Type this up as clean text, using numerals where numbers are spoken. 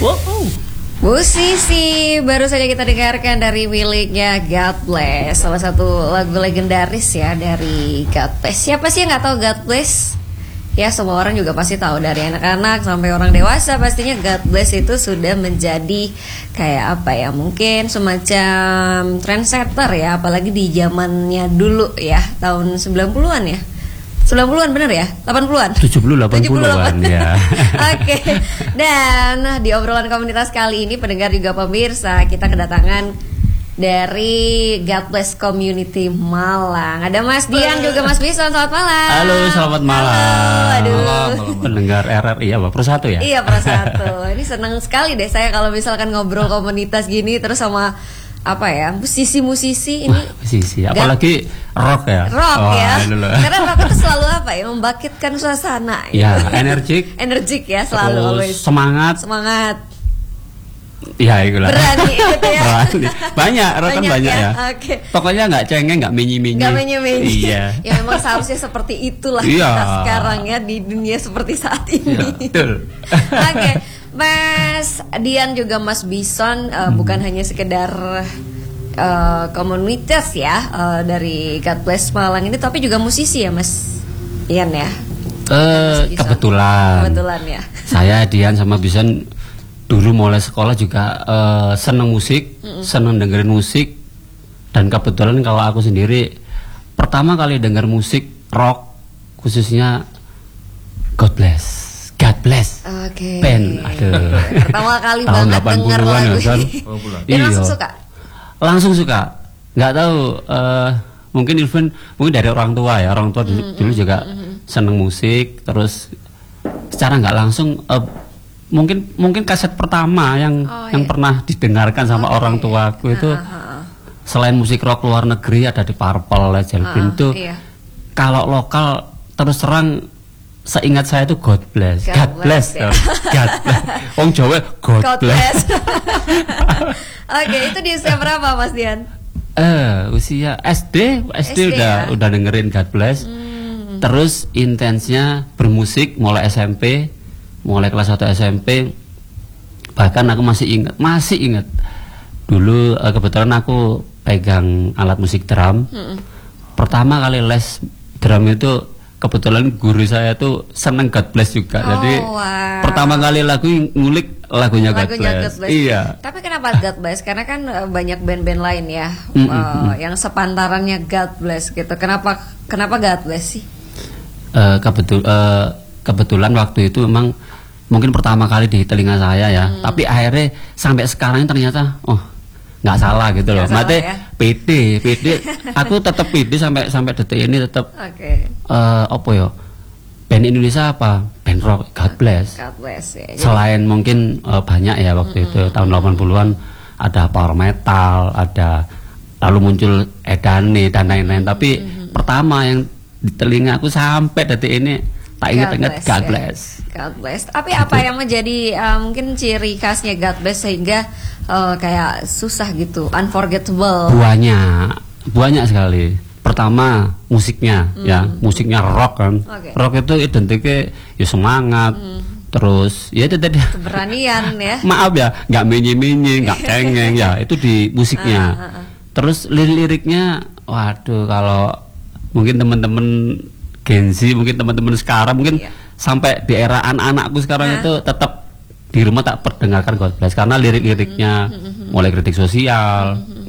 Wow. Musisi baru saja kita dengarkan dari miliknya God Bless, salah satu lagu legendaris ya dari God Bless. Siapa sih yang nggak tahu God Bless? Ya semua orang juga pasti tahu, dari anak-anak sampai orang dewasa pastinya God Bless itu sudah menjadi kayak apa ya, mungkin semacam trendsetter ya, apalagi di zamannya dulu ya, tahun 90-an ya. 90-an bener ya? 80-an? 70-80-an ya. Oke. Dan di obrolan komunitas kali ini, pendengar juga pemirsa, kita kedatangan dari God Bless Community Malang. Ada Mas Dian juga Mas Bison, selamat malam. Halo, selamat malam. Aduh. Malam. Pendengar RRI ya, Pro 1 ya? Iya, Pro 1. Ini seneng sekali deh saya kalau misalkan ngobrol komunitas gini terus sama apa ya, musisi-musisi ini. Musisi, apalagi rock ya. Rock ya. Dulu. Karena rock itu selalu apa ya, membangkitkan suasana. Ya, energik. Energik ya, selalu always. Semangat. Ya, itulah. Berani gitu ya. Berani. Banyak, rock kan banyak ya. Oke. Pokoknya nggak cengeng, nggak menyi-menyi. Nggak menyi-menyi. Iya. Ya memang seharusnya seperti itulah Iya. kita sekarang ya di dunia seperti saat ini. Iya, betul. Oke. Mas Dian juga Mas Bison bukan hanya sekedar komunitas ya dari God Bless Malang ini, tapi juga musisi ya Mas Dian ya. Kebetulan ya. Saya Dian sama Bison dulu mulai sekolah juga seneng musik, seneng dengerin musik, dan kebetulan kalau aku sendiri pertama kali denger musik rock khususnya God Bless. Oke. Band, aduh. Pertama kali tahun banget denger 80-an lagu ya, kan? ini. Dan langsung suka. Langsung suka. Nggak tahu, mungkin dari orang tua ya. Orang tua dulu juga seneng musik. Terus secara nggak langsung, mungkin kaset pertama yang pernah didengarkan sama orang tuaku itu selain musik rock luar negeri ada di Purple, Led Zeppelin itu. Iya. Kalau lokal terus terang seingat saya itu God Bless. God Bless. Wong Jawa God Bless. Oke, itu di usia berapa Mas Dian? Usia SD udah dengerin God Bless. Terus intensnya bermusik mulai SMP, mulai kelas 1 SMP. Bahkan aku masih ingat. Dulu kebetulan aku pegang alat musik drum. Pertama kali les drum itu kebetulan guru saya tuh seneng God Bless juga. Jadi pertama kali ngulik lagunya God Bless. Iya. Tapi kenapa God Bless? Karena kan banyak band-band lain ya yang sepantarannya God Bless gitu. Kenapa God Bless sih? Kebetulan waktu itu memang mungkin pertama kali di telinga saya ya. Tapi akhirnya sampai sekarang ternyata nggak salah gitu loh. Mate ya? PD aku tetap PD sampai detik ini tetap. Apa ya, band Indonesia apa, band rock God Bless ya. Selain mungkin banyak ya waktu itu tahun 80-an ada power metal, ada lalu muncul Edane dan lain-lain. Tapi pertama yang di telinga aku sampai detik ini tak ingat God Bless. God Bless. Tapi apa yang menjadi mungkin ciri khasnya God Bless sehingga kayak susah gitu, unforgettable? Banyak sekali. Pertama musiknya ya, musiknya rock kan. Rock itu identiknya ya semangat. Terus ya itu tadi keberanian ya. Maaf ya, nggak menyi-menyi, nggak cengeng ya, itu di musiknya. Terus liriknya, waduh, kalau mungkin teman-teman Gen Z, mungkin teman-teman sekarang mungkin sampai di era anak-anakku sekarang itu tetap di rumah tak perdengarkan God Bless karena lirik-liriknya mulai kritik sosial,